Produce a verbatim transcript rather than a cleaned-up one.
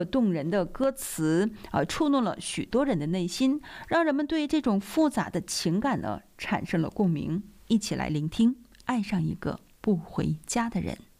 动人的歌词啊，触动了许多人的内心，让人们对这种复杂的情感呢产生了共鸣。一起来聆听《爱上一个不回家的人》。